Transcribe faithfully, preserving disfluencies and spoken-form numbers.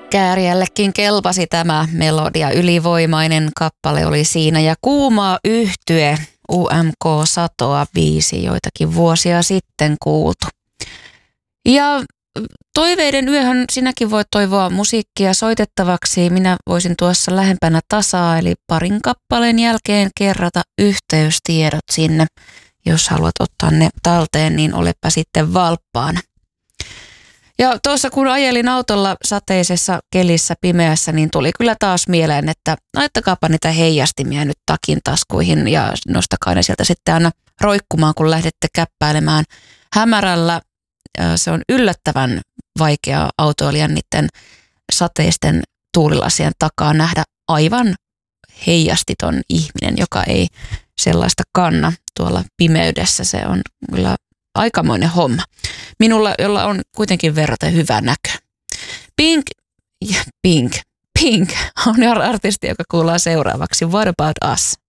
Kääriällekin kelpasi tämä melodia. Ylivoimainen kappale oli siinä ja Kuumaa yhtye U M K Satoa biisi joitakin vuosia sitten kuultu. Ja toiveiden yöhön sinäkin voit toivoa musiikkia soitettavaksi. Minä voisin tuossa lähempänä tasaa, eli parin kappaleen jälkeen kerrata yhteystiedot sinne. Jos haluat ottaa ne talteen, niin olepa sitten valppaana. Ja tuossa kun ajelin autolla sateisessa kelissä pimeässä, niin tuli kyllä taas mieleen, että laittakaapa niitä heijastimia nyt takin taskuihin ja nostakaa ne sieltä sitten aina roikkumaan, kun lähdette käppäilemään hämärällä. Se on yllättävän vaikea autoilijan niiden sateisten tuulilasien takaa nähdä aivan heijastiton ihminen, joka ei sellaista kanna tuolla pimeydessä. Se on kyllä aikamoinen homma. Minulla, jolla on kuitenkin verraten hyvä näkö. Pink, ja Pink, Pink on artisti, joka kuullaan seuraavaksi. What About Us?